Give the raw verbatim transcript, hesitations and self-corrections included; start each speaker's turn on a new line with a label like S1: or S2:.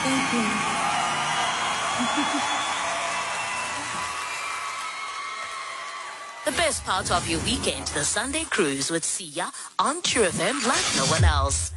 S1: Thank you.
S2: The best part of your weekend, the Sunday cruise with Sia on True F M like no one else.